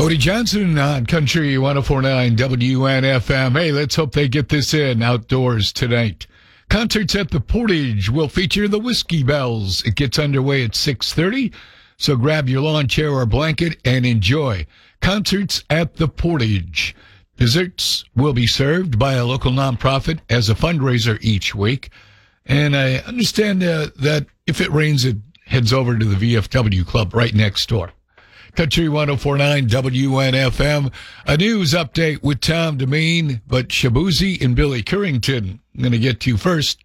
Cody Johnson on Country 104.9 WNFM. Hey, let's hope they get this in outdoors tonight. Concerts at the Portage will feature the Whiskey Bells. It gets underway at 6:30, so grab your lawn chair or blanket and enjoy. Concerts at the Portage. Desserts will be served by a local nonprofit as a fundraiser each week. And I understand that if it rains, it heads over to the VFW Club right next door. Country 104.9 WNFM. A news update with Tom Demeen, but Shabuzi and Billy Currington. I'm going to get to you first.